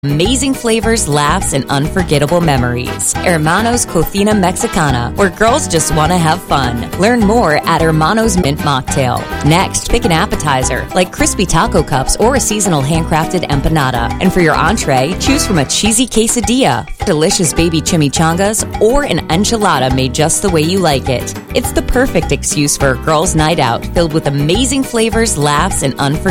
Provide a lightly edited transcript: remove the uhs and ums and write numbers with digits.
Amazing flavors, laughs, and unforgettable memories. Hermanos Cocina Mexicana, where girls just want to have fun. Learn more at Hermanos Mint Mocktail. Next, pick an appetizer, like crispy taco cups or a seasonal handcrafted empanada. And for your entree, choose from a cheesy quesadilla, delicious baby chimichangas, or an enchilada made just the way you like it. It's the perfect excuse for a girls' night out, filled with amazing flavors, laughs, and unforgettable